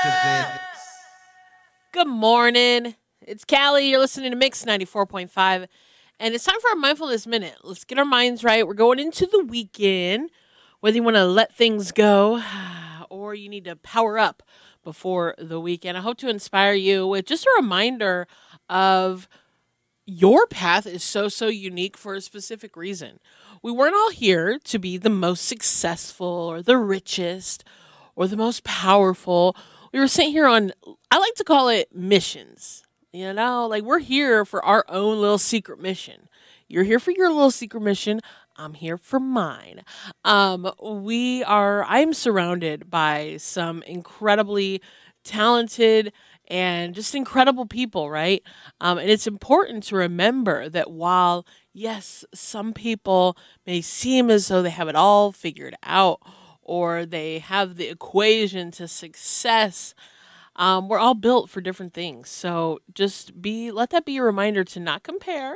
Good morning. It's Callie. You're listening to Mix 94.5. And it's time for our Mindfulness Minute. Let's get our minds right. We're going into the weekend. Whether you want to let things go or you need to power up before the weekend. I hope to inspire you with just a reminder of your path is so unique for a specific reason. We weren't all here to be the most successful or the richest or the most powerful. We were sent here on, I like to call it missions. You know, like we're here for our own little secret mission. You're here for your little secret mission. I'm here for mine. I'm surrounded by some incredibly talented and just incredible people, right? And it's important to remember that while, yes, some people may seem as though they have it all figured out or they have the equation to success, we're all built for different things. So let that be a reminder to not compare,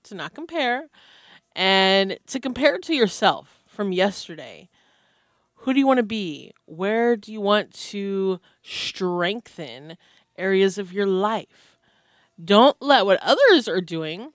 and to compare it to yourself from yesterday. Who do you want to be? Where do you want to strengthen areas of your life? Don't let what others are doing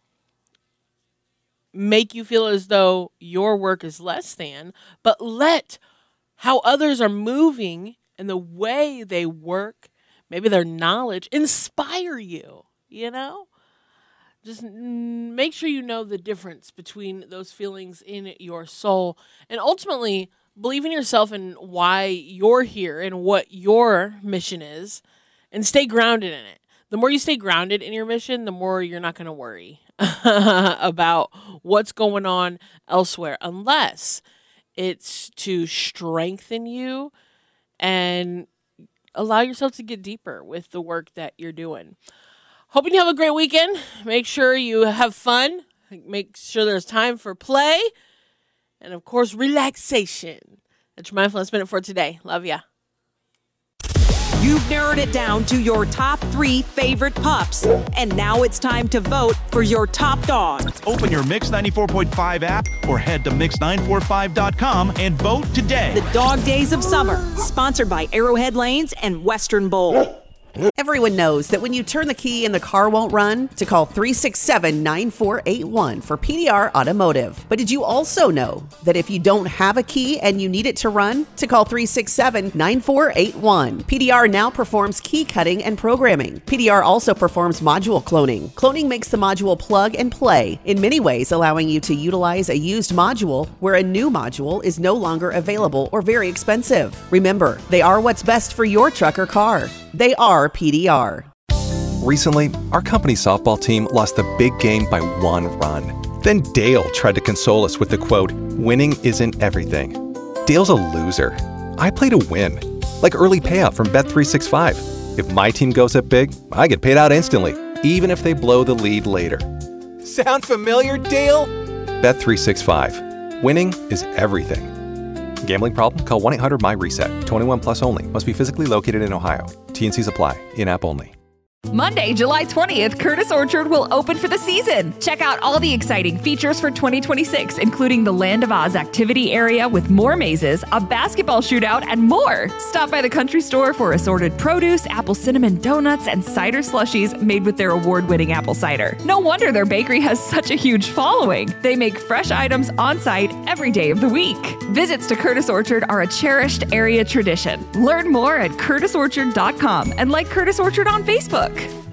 make you feel as though your work is less than, but let how others are moving and the way they work, maybe their knowledge, inspire you, you know? Just make sure you know the difference between those feelings in your soul and ultimately believe in yourself and why you're here and what your mission is and stay grounded in it. The more you stay grounded in your mission, the more you're not going to worry about what's going on elsewhere unless it's to strengthen you and allow yourself to get deeper with the work that you're doing. Hoping you have a great weekend. Make sure you have fun. Make sure there's time for play. And, of course, relaxation. That's your Mindfulness Minute for today. Love ya. You've narrowed it down to your top 3 favorite pups. And now it's time to vote for your top dog. Open your Mix 94.5 app or head to Mix945.com and vote today. The Dog Days of Summer, sponsored by Arrowhead Lanes and Western Bowl. Everyone knows that when you turn the key and the car won't run, to call 367-9481 for PDR Automotive. But did you also know that if you don't have a key and you need it to run, to call 367-9481. PDR now performs key cutting and programming. PDR also performs module cloning. Cloning makes the module plug and play, in many ways allowing you to utilize a used module where a new module is no longer available or very expensive. Remember, they are what's best for your truck or car. They are PDR. Recently, our company softball team lost the big game by 1 run. Then Dale tried to console us with the quote, "Winning isn't everything." Dale's a loser. I play to win, like early payout from Bet365. If my team goes up big, I get paid out instantly, even if they blow the lead later. Sound familiar, Dale? Bet365. Winning is everything. Gambling problem? Call 1-800-MY-RESET. 21 plus only. Must be physically located in Ohio. T&Cs apply. In-app only. Monday, July 20th, Curtis Orchard will open for the season. Check out all the exciting features for 2026, including the Land of Oz activity area with more mazes, a basketball shootout, and more. Stop by the country store for assorted produce, apple cinnamon donuts, and cider slushies made with their award-winning apple cider. No wonder their bakery has such a huge following. They make fresh items on site every day of the week. Visits to Curtis Orchard are a cherished area tradition. Learn more at curtisorchard.com and like Curtis Orchard on Facebook.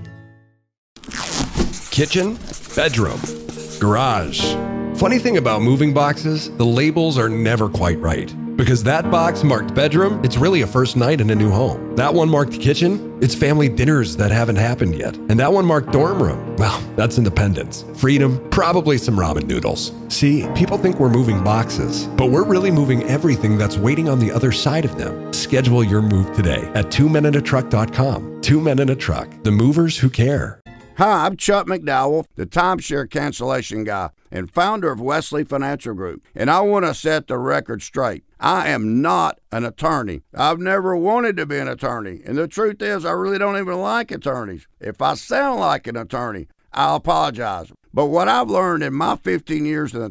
Kitchen, bedroom, garage. Funny thing about moving boxes, the labels are never quite right. Because that box marked bedroom, it's really a first night in a new home. That one marked kitchen, it's family dinners that haven't happened yet. And that one marked dorm room, well, that's independence. Freedom, probably some ramen noodles. See, people think we're moving boxes, but we're really moving everything that's waiting on the other side of them. Schedule your move today at twomeninatruck.com. 2 Men in a Truck, the movers who care. Hi, I'm Chuck McDowell, the timeshare cancellation guy and founder of Wesley Financial Group, and I want to set the record straight. I am not an attorney. I've never wanted to be an attorney, and the truth is I really don't even like attorneys. If I sound like an attorney, I'll apologize. But what I've learned in my 15 years in the